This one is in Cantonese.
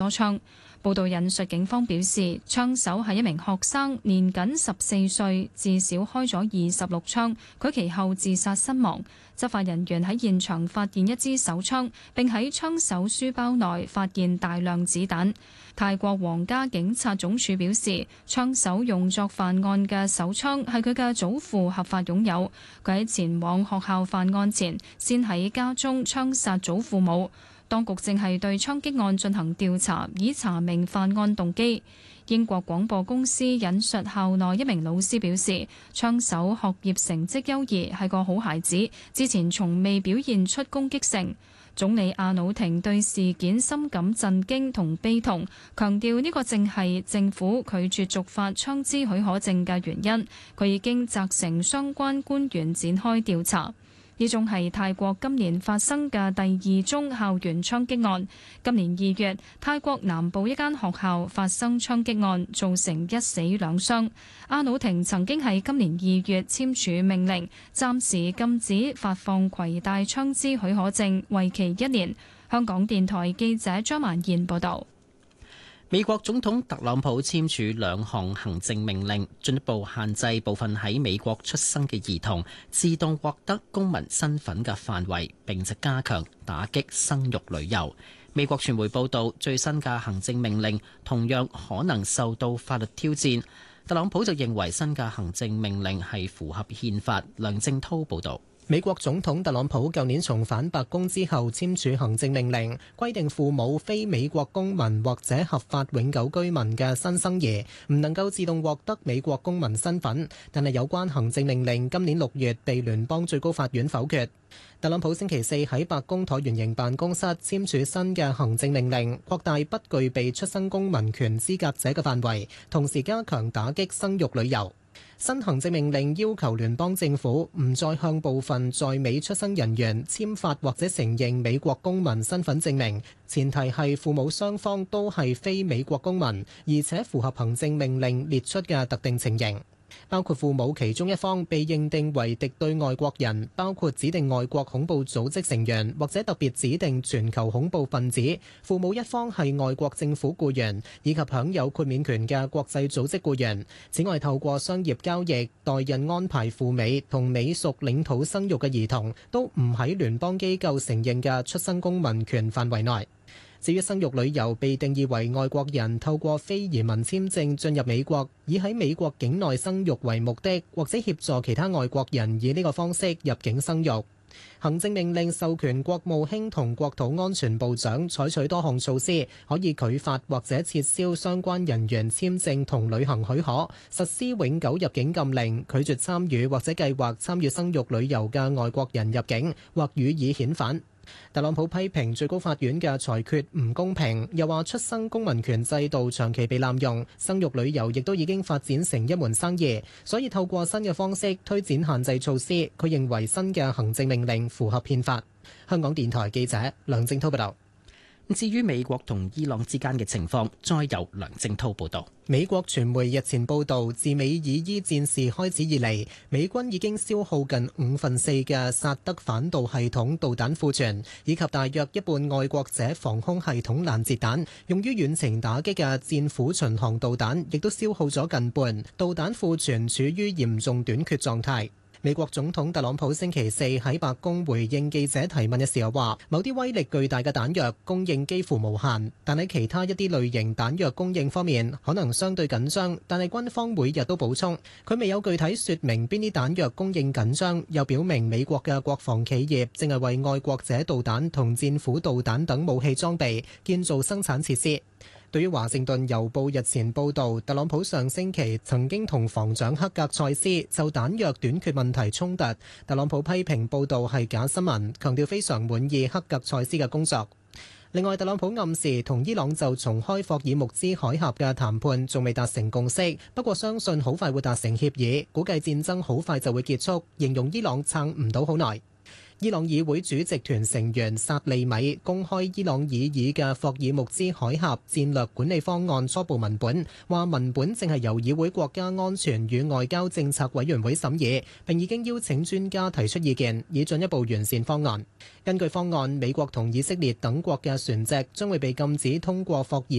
槍。報道引述警方表示，槍手係一名學生，年僅14歲，至少開咗26槍，佢其後自殺身亡。執法人員喺現場發現一支手槍，並喺槍手書包內發現大量子彈。泰國皇家警察總署表示，槍手用作犯案嘅手槍係佢嘅祖父合法擁有。佢喺前往學校犯案前，先喺家中槍殺祖父母。當局正係對槍擊案進行調查，以查明犯案動機。英國廣播公司引述校內一名老師表示，槍手學業成績優異，係個好孩子，之前從未表現出攻擊性。總理阿努廷對事件深感震驚同悲痛，強調呢個正係政府拒絕續發槍支許可證嘅原因。佢已經責成相關官員展開調查。呢宗係泰國今年發生嘅第2宗校園槍擊案。今年2月，泰國南部一間學校發生槍擊案，造成1死2傷。阿努廷曾經喺今年2月簽署命令，暫時禁止發放攜帶槍支許可證，為期1年。香港電台記者張曼燕報導。 美國總統特朗普簽署2項行政命令，進一步限制部分喺美國出生嘅兒童自動獲得公民身份嘅範圍，並且加強打擊生育旅遊。美國傳媒報道，最新嘅行政命令同樣可能受到法律挑戰。特朗普就認為新嘅行政命令係符合憲法。梁正滔報導。 美國總統特朗普舊年重返白宮之後簽署行政命令，規定父母非美國公民或者合法永久居民嘅新生兒唔能夠自動獲得美國公民身份。但係有關行政命令今年6月被聯邦最高法院否決。特朗普星期四喺白宮橢圓形辦公室簽署新嘅行政命令，擴大不具備出生公民權資格者嘅範圍，同時加強打擊生育旅遊。新行政命令要求聯邦政府唔再向部分在美出生人員簽發或者承認美國公民身份證明，前提係父母雙方都係非美國公民，而且符合行政命令列出嘅特定情形。包括父母其中一方被認定為敵對外國人，包括指定外國恐怖組織成員或者特別指定全球恐怖分子；父母一方係外國政府僱員，以及享有豁免權嘅國際組織僱員。此外，透過商業交易、代孕安排赴美同美屬領土生育嘅兒童，都唔喺聯邦機構承認嘅出生公民權範圍內。至於生育旅遊被定義為外國人透過非移民簽證進入美國，以喺美國境內生育為目的，或者協助其他外國人以呢個方式入境生育。行政命令授權國務卿同國土安全部長採取多項措施，可以拒發或者撤銷相關人員簽證同旅行許可，實施永久入境禁令，拒絕參與或者計劃參與生育旅遊嘅外國人入境，或予以遣返。特朗普批評最高法院嘅裁決唔公平，又話出生公民權制度長期被濫用，生育旅遊亦都已經發展成一門生意，所以透過新嘅方式推展限制措施。佢認為新嘅行政命令符合憲法。香港電台記者梁正滔報道。 至於美國同伊朗之間嘅情況，再由梁正滔報導。 美國傳媒日前報導，自美以伊戰事開始以嚟，美軍已經消耗近4/5嘅薩德反導系統導彈庫存，以及大約一半愛國者防空系統攔截彈。用於遠程打擊嘅戰斧巡航導彈亦都消耗咗近半，導彈庫存處於嚴重短缺狀態。美國總統特朗普星期四喺白宮回應記者提問嘅時候話，某啲威力巨大嘅彈藥供應幾乎無限，但喺其他一啲類型彈藥供應方面可能相對緊張，但係軍方每日都補充。佢未有具體說明邊啲彈藥供應緊張，又表明美國嘅國防企業正係為愛國者導彈同戰斧導彈等武器裝備建造生產設施。對於華盛頓郵報日前報導，特朗普上星期曾經同防長克格塞斯就彈藥短缺問題衝突，特朗普批評報導係假新聞，強調非常滿意克格塞斯嘅工作。另外，特朗普暗示同伊朗就重開霍爾木茲海峽嘅談判仲未達成共識，不過相信好快會達成協議，估計戰爭好快就會結束，形容伊朗撐唔到好耐。伊朗議會主席團成員薩利米公開伊朗擬議嘅霍爾木茲海峽戰略管理方案初步文本，話文本正係由議會國家安全與外交政策委員會審議，並已經邀請專家提出意見，以進一步完善方案。根據方案，美國同以色列等國嘅船隻將會被禁止通過霍爾